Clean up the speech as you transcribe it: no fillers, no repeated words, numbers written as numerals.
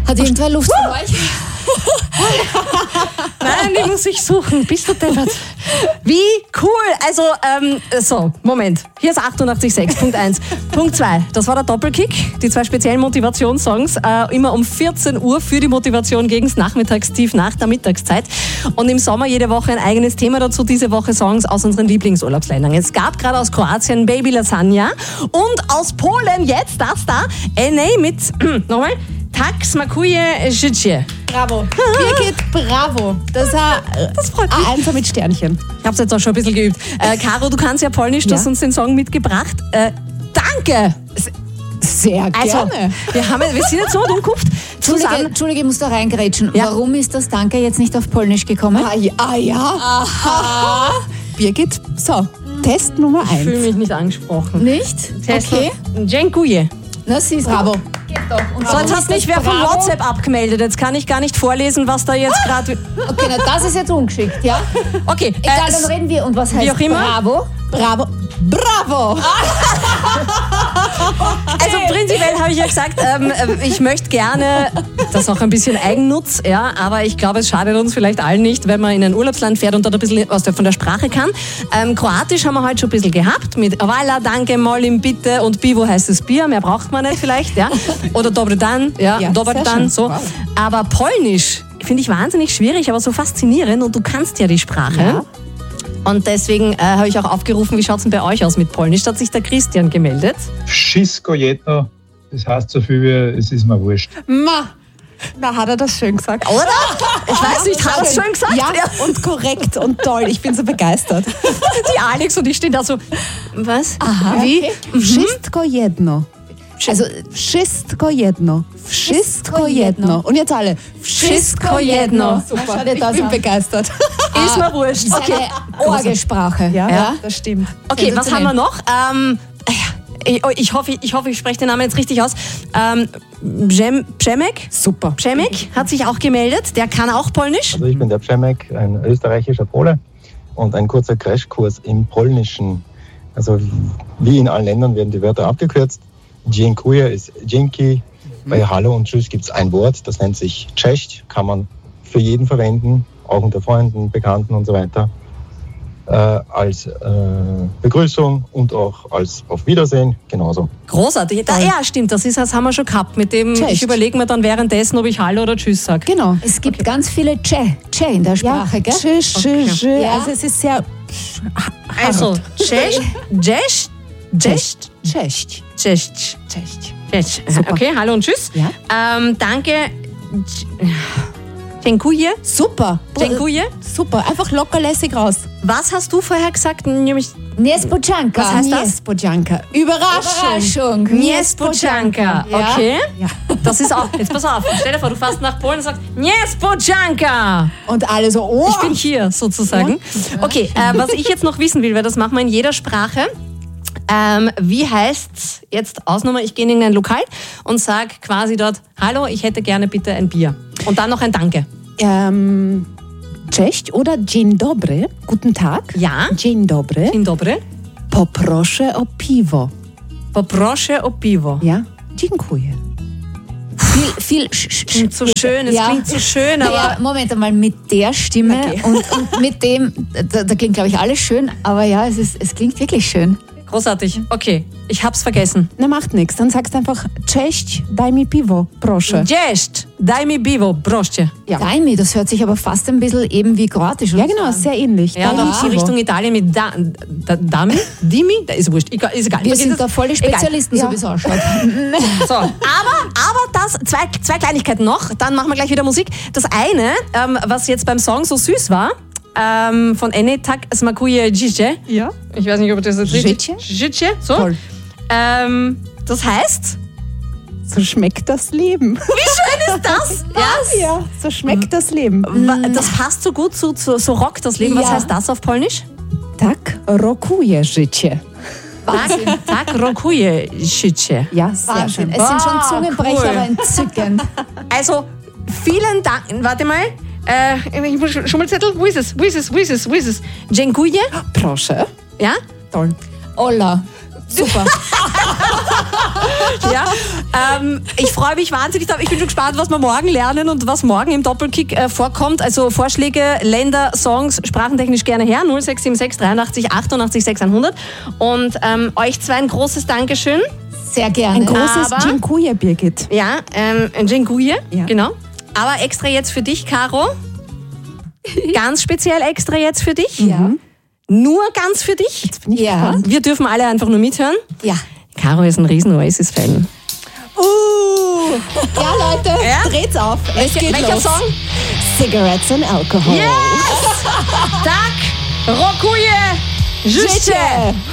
Hat irgendwer Luft von euch? Nein, die muss ich suchen. Bist du deppert? Wie cool. Also, so, Moment. Hier ist 88,6. Punkt 1. Punkt 2. Das war der Doppelkick. Die 2 speziellen Motivationssongs. Immer um 14 Uhr für die Motivation gegens Nachmittagstief nach der Mittagszeit. Und im Sommer jede Woche ein eigenes Thema dazu. Diese Woche Songs aus unseren Lieblingsurlaubsländern. Es gab gerade aus Kroatien Baby Lasagna. Und aus Polen jetzt das da. NA mit, nochmal, Tak smakuje życie. Bravo. Birgit, bravo. Das freut mich. A1 mit Sternchen. Ich hab's jetzt auch schon ein bisschen geübt. Caro, du kannst ja Polnisch, du hast uns den Song mitgebracht. Danke! Sehr gerne. Also, wir sind jetzt so umgekupft. Entschuldige, ich muss da reingrätschen. Ja. Warum ist das Danke jetzt nicht auf Polnisch gekommen? Ja. Aha. Birgit, so, Test Nummer 1. Ich fühle mich nicht angesprochen. Nicht? Okay. Dziękuję. Na, siehst du. Bravo. Geht doch. Und So, jetzt hat mich wer von Bravo? WhatsApp abgemeldet. Jetzt kann ich gar nicht vorlesen, was da jetzt gerade... Okay, na, das ist jetzt ungeschickt, ja? Okay. Egal, dann reden wir. Und was heißt wie auch immer. Bravo? Bravo. Also prinzipiell habe ich ja gesagt, ich möchte gerne, das ist auch ein bisschen Eigennutz, ja, aber ich glaube, es schadet uns vielleicht allen nicht, wenn man in ein Urlaubsland fährt und dort ein bisschen was von der Sprache kann. Kroatisch haben wir heute schon ein bisschen gehabt, mit Hvala, Danke, Molim, Bitte und Pivo heißt es Bier, mehr braucht man nicht vielleicht, ja. Oder Dobre Dan, ja Dobre sehr Dan, schön. so. Wow. Aber Polnisch finde ich wahnsinnig schwierig, aber so faszinierend und du kannst ja die Sprache. Ja. Und deswegen habe ich auch aufgerufen, wie schaut es denn bei euch aus mit Polnisch? Da hat sich der Christian gemeldet. Wszystko jedno, das heißt so viel wie, es ist mir wurscht. Na, hat er das schön gesagt. Oder? Ich weiß nicht, hat er es schön gesagt? Ja, und korrekt und toll. Ich bin so begeistert. Die Alex und ich stehen da so, was? Aha. Wie? Okay. Wszystko jedno. Also, Wszystko jedno. Wszystko jedno. Und jetzt alle. Wszystko jedno. Super. Schau dir Ich das bin an. begeistert. Ist mir wurscht. das ist Okay, eine Orgesprache. Ja, das stimmt. okay, was haben wir noch? Ich hoffe, ich spreche den Namen jetzt richtig aus. Przemek? Super. Przemek hat sich auch gemeldet. Der kann auch Polnisch. Also ich bin der Przemek, ein österreichischer Pole und ein kurzer Crashkurs im Polnischen. Also wie in allen Ländern werden die Wörter abgekürzt. Dziękuję ist Dzięki. Bei Hallo und Tschüss gibt es ein Wort, das nennt sich Cześć. Kann man für jeden verwenden, auch unter Freunden, Bekannten und so weiter. Als Begrüßung und auch als Auf Wiedersehen genauso. Großartig. Ja, stimmt, das haben wir schon gehabt. Mit dem, Cześć. ich überlege mir dann währenddessen, ob ich Hallo oder Tschüss sage. Genau. Es gibt ganz viele Che in der Sprache, gell? Tschüss. Ja. Also es ist sehr... Also, Cześć, Cześć, Cześć, Cześć. Cześć. Cześć. Cześć. Super. Okay, hallo und tschüss. Ja. Danke. Dziękuję. Super. Dziękuję. Super. Einfach locker lässig raus. Was hast du vorher gesagt? Nämlich Niespodzianka. Was heißt das? Niespodzianka. Überraschung. Niespodzianka. Ja. Okay. Ja. Das ist auch. Jetzt pass auf. Stell dir vor, du fährst nach Polen und sagst Niespodzianka. Und alle so, oh. Ich bin hier sozusagen. Okay, was ich jetzt noch wissen will, weil das machen wir in jeder Sprache. Wie heißt jetzt Ausnummer? Ich gehe in ein Lokal und sage quasi dort: Hallo, ich hätte gerne bitte ein Bier. Und dann noch ein Danke. Cześć oder dzień dobry. Guten Tag. Ja. Dzień dobry. Dzień dobry. Poproszę o piwo. Poproszę o piwo. Ja. Dziękuję. Viel Klingt so schön, es klingt so schön, aber ja, Moment einmal, mit der Stimme Okay. und mit dem, da klingt, glaube ich, alles schön, aber ja, es klingt wirklich schön. großartig. Okay, ich hab's vergessen. Na, macht nichts. Dann sagst du einfach, cześć, daj mi piwo, proszę. Cześć, daj mi piwo, proszę. Ja. Daimi, das hört sich aber fast ein bisschen eben wie Kroatisch Ja, an. genau, sehr ähnlich. Ja, Daj da mi ist die piwo. Richtung Italien mit Dami, Dimi, da ist wurscht, ist egal. Wir sind da voll die Spezialisten, Ja. so wie es ausschaut. So, aber das, zwei Kleinigkeiten noch, dann machen wir gleich wieder Musik. Das eine, was jetzt beim Song so süß war, von Ene Tak smakuje życie. Ja. Ich weiß nicht, ob das jetzt richtig Życie? Życie, so. Toll. Das heißt, So schmeckt das Leben. wie schön ist das? Ja. Ja, so schmeckt das Leben. Das passt so gut zu so rockt das Leben. Was Ja. heißt das auf Polnisch? Tak rokuje życie. Tak rokuje życie. Ja, sehr Wahnsinn. schön. Es sind schon Wow, Zungenbrecher, cool. aber entzückend. Also, vielen Dank. Warte mal. Ich muss Schummelzettel. Wo ist es? Dziękuję. Proszę. Ja? Toll. Olla. Super. Ja, ich freue mich wahnsinnig drauf. Ich bin schon gespannt, was wir morgen lernen und was morgen im Doppelkick vorkommt. Also Vorschläge, Länder, Songs, sprachentechnisch gerne her. 0676 83 88 600. Und euch zwei ein großes Dankeschön. Sehr gerne. Ein großes Dziękuję, Birgit. Ja, ein Dziękuję, Ja. genau. Aber extra jetzt für dich, Caro. Ganz speziell extra jetzt für dich. Ja. Nur ganz für dich. Jetzt bin ich Ja. gespannt. Wir dürfen alle einfach nur mithören. Ja. Caro ist ein riesen Oasis-Fan. Ja, Leute, dreht's auf. Es geht Welcher los. Song? Cigarettes and Alcohol. Yes! Tak, rokuje, życie!